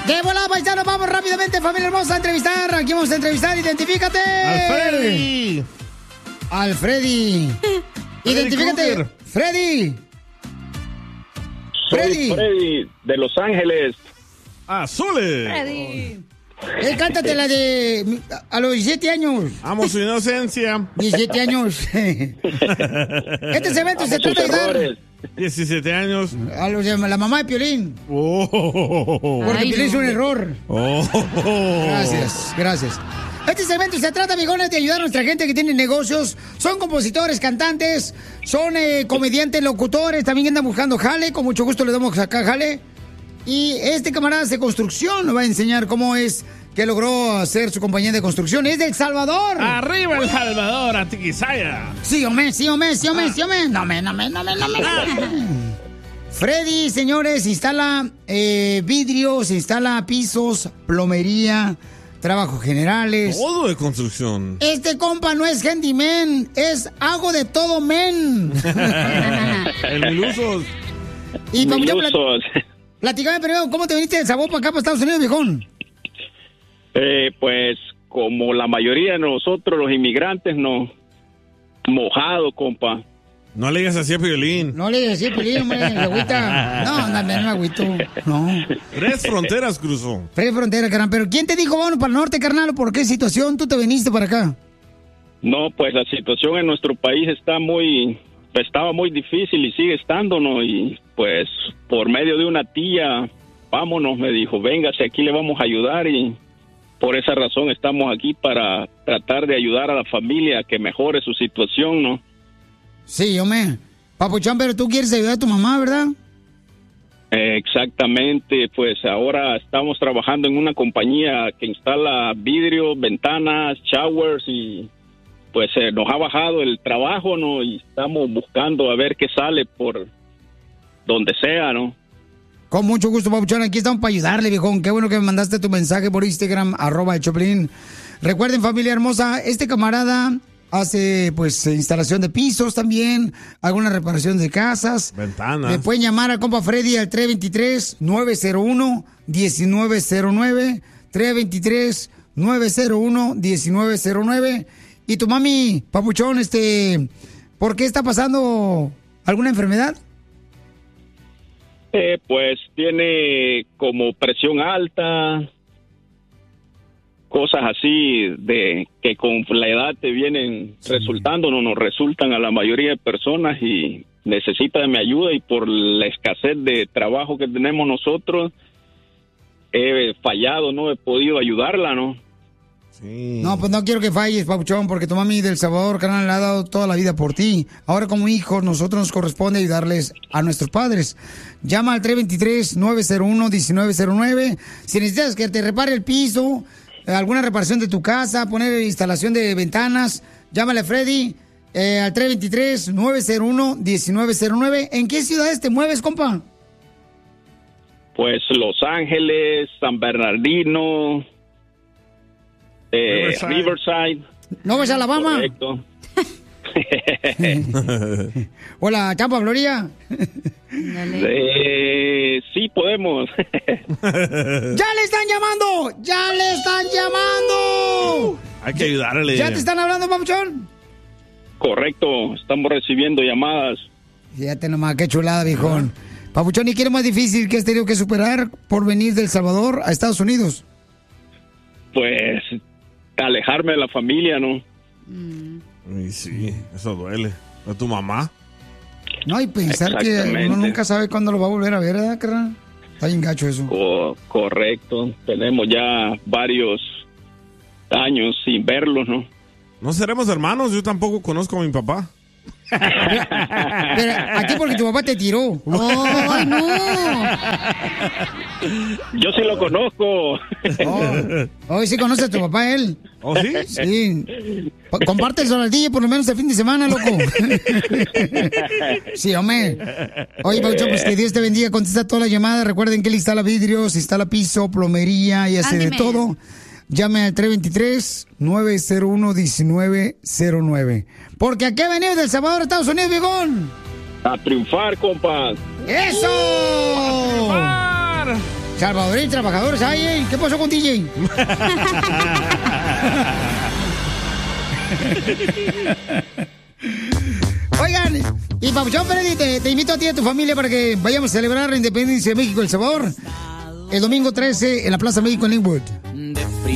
De volada, paisano, vamos rápidamente, familia hermosa, a entrevistar. Aquí vamos a entrevistar, identifícate. Alfredi. Alfredi. Identifícate. Freddy. Soy Freddy de Los Ángeles. Azules. Freddy. Cántate la de a los 17 años. Amo su inocencia. 17 años. Este segmento se trata de ayudar 17 años. a los de la mamá de Piolín. Porque Piolín es un error. Gracias. Este segmento se trata, amigones, de ayudar a nuestra gente que tiene negocios. Son compositores, cantantes, son comediantes, locutores. También andan buscando jale. Con mucho gusto le damos acá jale. Y este camarada de construcción nos va a enseñar cómo es que logró hacer su compañía de construcción. Es de El Salvador. ¡Arriba El Salvador, Atiquizaya! Sí, hombre. No me. Freddy, señores, instala vidrios, instala pisos, plomería, trabajos generales. Todo de construcción. Este compa no es handyman, es hago de todo men. El milusos. Y platícame primero, ¿cómo te viniste de El Salvador para acá, para Estados Unidos, viejón? Pues como la mayoría de nosotros, los inmigrantes, no mojado, compa. No le digas así a Piolín. No le digas así a Piolín, hombre, la agüita. No me agüito. No. 3 fronteras cruzó. 3 fronteras, carnal. Pero ¿quién te dijo, vámonos para el norte, carnal? ¿Por qué situación tú te viniste para acá? No, pues la situación en nuestro país estaba muy difícil y sigue estando, ¿no? Y pues por medio de una tía, vámonos, me dijo, véngase, aquí le vamos a ayudar, y por esa razón estamos aquí para tratar de ayudar a la familia a que mejore su situación, ¿no? Sí, hombre. Papuchón, pero tú quieres ayudar a tu mamá, ¿verdad? Exactamente, pues ahora estamos trabajando en una compañía que instala vidrios, ventanas, showers, y pues nos ha bajado el trabajo, ¿no? Y estamos buscando a ver qué sale por donde sea, ¿no? Con mucho gusto, Papuchón. Aquí estamos para ayudarle, viejón. Qué bueno que me mandaste tu mensaje por Instagram, @el_Choplin. Recuerden, familia hermosa, este camarada hace, pues, instalación de pisos también, alguna reparación de casas. Ventanas. Le pueden llamar al compa Freddy al 323-901-1909. 323-901-1909. Y tu mami, Papuchón, ¿por qué está pasando alguna enfermedad? Pues tiene como presión alta, cosas así de que con la edad te vienen resultando, no nos resultan a la mayoría de personas, y necesita de mi ayuda, y por la escasez de trabajo que tenemos nosotros he fallado, no he podido ayudarla, ¿no? Sí. No, pues no quiero que falles, Papuchón, porque tu mami del Salvador, carnal, le ha dado toda la vida por ti. Ahora, como hijos, nosotros nos corresponde ayudarles a nuestros padres. Llama al 323-901-1909. Si necesitas que te repare el piso, alguna reparación de tu casa, poner instalación de ventanas, llámale a Freddy al 323-901-1909. ¿En qué ciudades te mueves, compa? Pues Los Ángeles, San Bernardino, Riverside. ¿No ves a Alabama? Correcto. Hola, Tampa, Florida. Sí, podemos. ¡Ya le están llamando! ¡Ya le están llamando! Hay que ayudarle. ¿Ya te están hablando, Papuchón? Correcto, estamos recibiendo llamadas. Fíjate nomás, qué chulada, viejón. Papuchón, ¿y qué es lo más difícil que has tenido que superar por venir de El Salvador a Estados Unidos? Pues alejarme de la familia, ¿no? Y sí, eso duele. ¿A tu mamá? No, y pensar que uno nunca sabe cuándo lo va a volver a ver, ¿verdad, carnal? Está bien gacho eso. Correcto. Tenemos ya varios años sin verlos, ¿no? No seremos hermanos, yo tampoco conozco a mi papá. Pero a ti porque tu papá te tiró. ¡Ay, no! Yo sí lo conozco. Hoy sí conoce a tu papá, él. ¿Oh, sí? Sí. Comparte el sonaldillo por lo menos el fin de semana, loco. Sí, hombre. Oye, Papuchón, pues que Dios te bendiga. Contesta todas las llamadas. Recuerden que él instala vidrios, instala piso, plomería y hace de todo. Llame al 323-901-1909. Porque aquí venimos del Salvador, Estados Unidos, viejón. A triunfar, compa. ¡Eso! Salvadoreños trabajadores hay, ¿eh? ¿Qué pasó con DJ? Oigan, y Papuchón Freddy, te invito a ti y a tu familia para que vayamos a celebrar la independencia de México y El Salvador el domingo 13 en la Plaza México en Linwood.